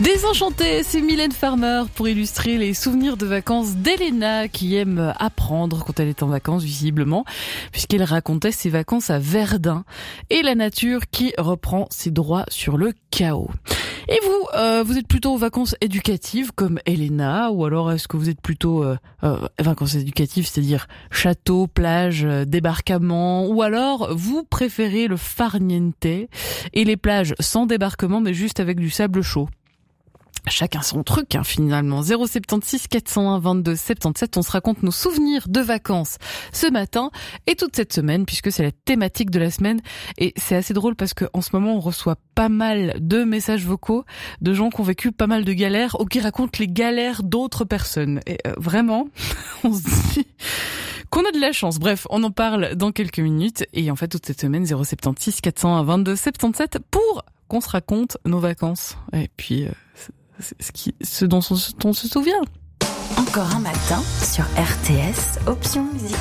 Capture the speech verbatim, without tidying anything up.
Désenchantée, c'est Mylène Farmer pour illustrer les souvenirs de vacances d'Elena qui aime apprendre quand elle est en vacances visiblement, puisqu'elle racontait ses vacances à Verdun et la nature qui reprend ses droits sur le chaos. Et vous, euh, vous êtes plutôt aux vacances éducatives comme Elena, ou alors est-ce que vous êtes plutôt euh, euh, vacances éducatives, c'est-à-dire château, plage, euh, débarquement, ou alors vous préférez le farniente et les plages sans débarquement mais juste avec du sable chaud? Chacun son truc, hein, finalement. zéro sept six quatre zéro un vingt-deux soixante-dix-sept, on se raconte nos souvenirs de vacances ce matin et toute cette semaine, puisque c'est la thématique de la semaine. Et c'est assez drôle parce que en ce moment, on reçoit pas mal de messages vocaux de gens qui ont vécu pas mal de galères ou qui racontent les galères d'autres personnes. Et euh, vraiment, on se dit qu'on a de la chance. Bref, on en parle dans quelques minutes. Et en fait, toute cette semaine, zéro sept six quatre zéro un vingt-deux soixante-dix-sept pour qu'on se raconte nos vacances. Et puis... Euh, C'est ce, qui, ce dont on, on se souvient. Encore un matin sur R T S, option musique.